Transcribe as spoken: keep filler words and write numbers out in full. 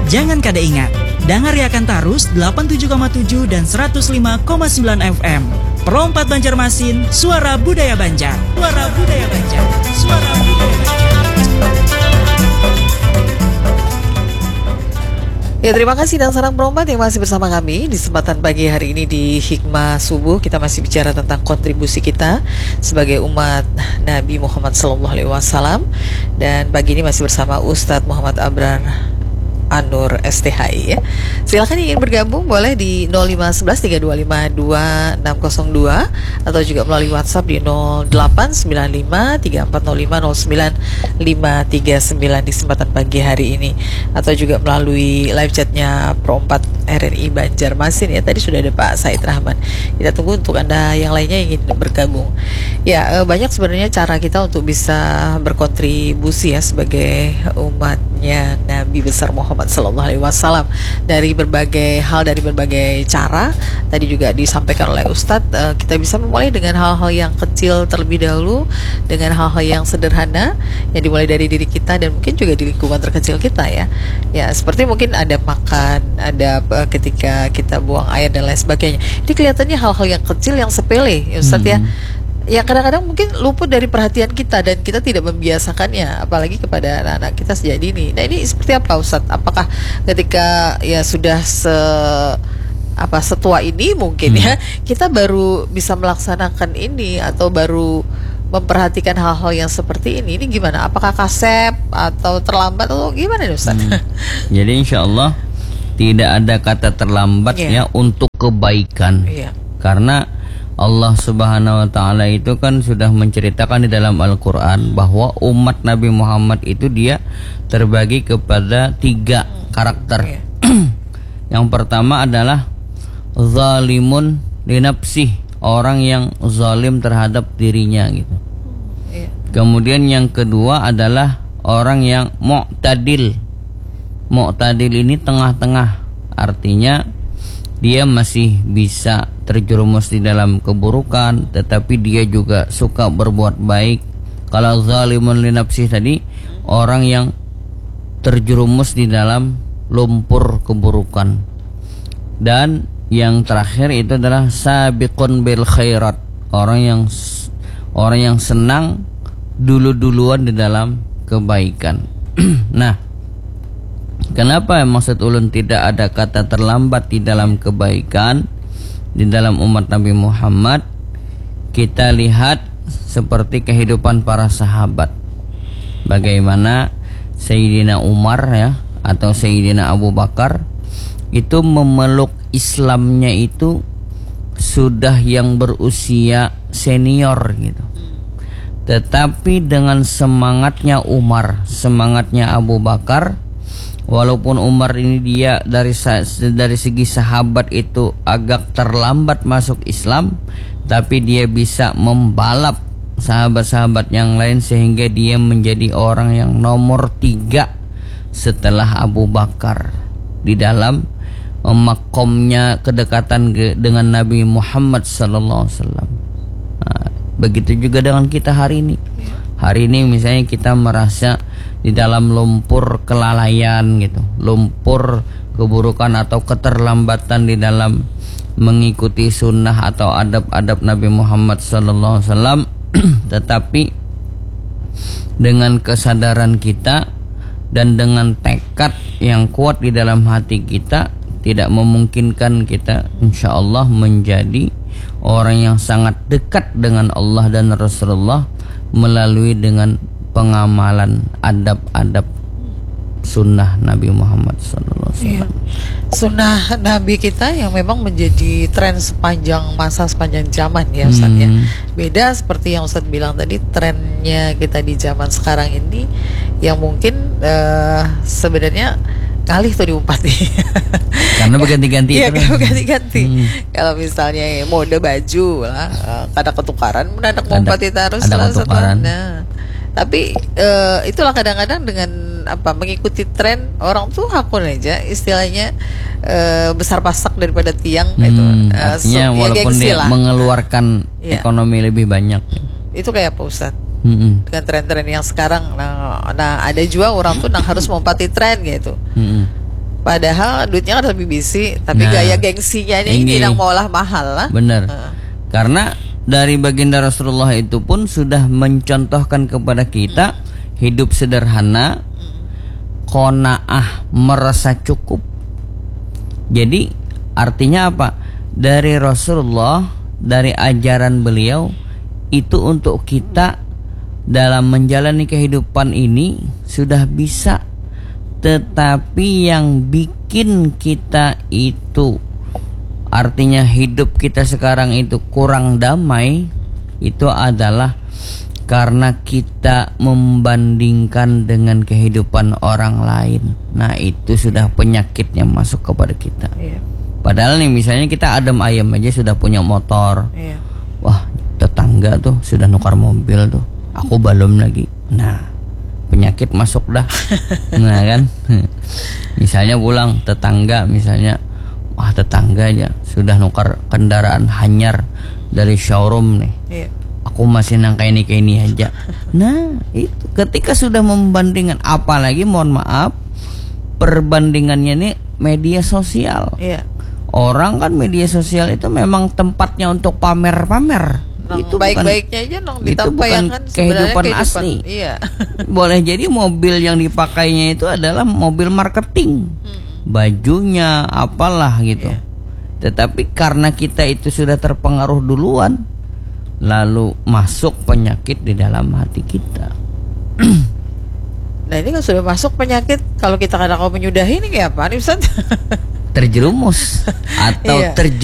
Jangan kada ingat, dengar akan Tarus delapan puluh tujuh koma tujuh dan seratus lima koma sembilan F M. Perompat Banjarmasin, suara budaya Banjar. Suara budaya Banjar. Suara budaya Banjar. Ya, terima kasih dan salam perompat yang masih bersama kami di kesempatan pagi hari ini di Hikmah Subuh. Kita masih bicara tentang kontribusi kita sebagai umat Nabi Muhammad sallallahu alaihi wasallam, dan pagi ini masih bersama Ustadz Muhammad Abrar Anur S T H I ya. Silakan yang ingin bergabung boleh di nol lima satu satu tiga dua lima dua enam nol dua atau juga melalui WhatsApp di nol delapan sembilan lima tiga empat nol lima nol sembilan lima tiga sembilan di kesempatan pagi hari ini, atau juga melalui live chatnya Perompat R R I Banjarmasin ya. Tadi sudah ada Pak Said Rahman. Kita tunggu untuk Anda yang lainnya yang ingin bergabung. Ya, banyak sebenarnya cara kita untuk bisa berkontribusi ya sebagai umatnya Nabi besar Muhammad sallallahu alaihi wasallam, dari berbagai hal, dari berbagai cara. Tadi juga disampaikan oleh Ustadz, uh, kita bisa memulai dengan hal-hal yang kecil terlebih dahulu, dengan hal-hal yang sederhana yang dimulai dari diri kita dan mungkin juga di lingkungan terkecil kita ya. Ya, seperti mungkin ada makan, ada uh, ketika kita buang air dan lain sebagainya. Ini kelihatannya hal-hal yang kecil, yang sepele ya Ustadz hmm. ya. Ya kadang-kadang mungkin luput dari perhatian kita dan kita tidak membiasakannya, apalagi kepada anak-anak kita sejak dini. Nah, ini seperti apa Ustadz? Apakah ketika ya sudah se apa setua ini mungkin hmm. ya kita baru bisa melaksanakan ini, atau baru memperhatikan hal-hal yang seperti ini? Ini gimana? Apakah kasep atau terlambat atau gimana nih Ustadz? Hmm. Jadi insya Allah tidak ada kata terlambat yeah. ya untuk kebaikan, yeah. karena Allah Subhanahu wa Ta'ala itu kan sudah menceritakan di dalam Al-Quran bahwa umat Nabi Muhammad itu dia terbagi kepada tiga karakter. Yang pertama adalah zalimun linapsih, orang yang zalim terhadap dirinya gitu. Kemudian yang kedua adalah orang yang mu'tadil. Mu'tadil ini tengah-tengah, artinya dia masih bisa terjerumus di dalam keburukan, tetapi dia juga suka berbuat baik. Kalau zalimun li nafsih tadi, orang yang terjerumus di dalam lumpur keburukan. Dan yang terakhir itu adalah sabiqun bil khairat, orang yang orang yang senang dulu-duluan di dalam kebaikan. Nah, kenapa maksud ulun tidak ada kata terlambat di dalam kebaikan di dalam umat Nabi Muhammad? Kita lihat seperti kehidupan para sahabat, bagaimana Sayyidina Umar ya atau Sayyidina Abu Bakar itu memeluk Islamnya itu sudah yang berusia senior gitu. Tetapi dengan semangatnya Umar, semangatnya Abu Bakar, walaupun Umar ini dia dari dari segi sahabat itu agak terlambat masuk Islam, tapi dia bisa membalap sahabat-sahabat yang lain sehingga dia menjadi orang yang nomor tiga setelah Abu Bakar di dalam makomnya kedekatan dengan Nabi Muhammad sallallahu alaihi wasallam. Nah, begitu juga dengan kita hari ini. Hari ini misalnya kita merasa di dalam lumpur kelalaian gitu, lumpur keburukan atau keterlambatan di dalam mengikuti sunnah atau adab-adab Nabi Muhammad sallallahu alaihi wasallam. Tetapi dengan kesadaran kita dan dengan tekad yang kuat di dalam hati kita, tidak memungkinkan kita insya Allah menjadi orang yang sangat dekat dengan Allah dan Rasulullah melalui dengan pengamalan adab-adab sunnah Nabi Muhammad sallallahu alaihi wasallam. Sunnah Nabi kita yang memang menjadi tren sepanjang masa, sepanjang zaman ya Ustaz hmm. ya. Beda seperti yang Ustaz bilang tadi, trennya kita di zaman sekarang ini yang mungkin uh, sebenarnya kalih tuh diumpati. Karena berganti-ganti. Iya, karena berganti-ganti. Hmm. Kalau misalnya mode baju lah, uh, kada ketukaran, mendadak ngumpati terus ada ketukaran. Nah, tapi uh, itulah kadang-kadang dengan apa mengikuti tren orang tuh hakun aja istilahnya uh, besar pasak daripada tiang hmm, itu. Uh, artinya so, walaupun ya, dia lah. mengeluarkan ya. ekonomi lebih banyak. Itu kayak apa Ustaz? Mm-hmm. Dengan tren-tren yang sekarang, nah, nah ada juga orang tuh yang harus menempati tren gitu. Mm-hmm. Padahal duitnya kan lebih bisi, tapi Nah, gaya gengsinya ini ini. tidak maulah mahal lah. Benar. Uh. Karena dari baginda Rasulullah itu pun sudah mencontohkan kepada kita hidup sederhana, qanaah, merasa cukup. Jadi artinya apa? Dari Rasulullah, dari ajaran beliau itu untuk kita dalam menjalani kehidupan ini sudah bisa. Tetapi yang bikin kita itu, artinya hidup kita sekarang itu kurang damai, itu adalah karena kita membandingkan dengan kehidupan orang lain. Nah, itu sudah penyakitnya masuk kepada kita. Iya. Padahal nih misalnya kita adem ayem aja sudah punya motor. Iya. Wah, tetangga tuh sudah nukar mobil tuh, aku belum lagi. Nah, penyakit masuk dah. Nah kan, misalnya pulang tetangga, misalnya wah tetangga aja sudah nukar kendaraan hanyar dari showroom nih. Iya. Aku masih nangka ini kayak ini aja. Nah itu ketika sudah membandingkan, apalagi mohon maaf perbandingannya ini media sosial. Iya. Orang kan media sosial itu memang tempatnya untuk pamer-pamer. Nong, itu baik-baiknya aja nong ditampaykan kehidupan asli. Iya. Boleh jadi mobil yang dipakainya itu adalah mobil marketing, hmm. bajunya apalah gitu. Yeah. Tetapi karena kita itu sudah terpengaruh duluan, lalu masuk penyakit di dalam hati kita. Nah ini kan sudah masuk penyakit. Kalau kita kadang mau menyudahi ini kayak apa nih Ustaz? Terjerumus atau iya. terjerumus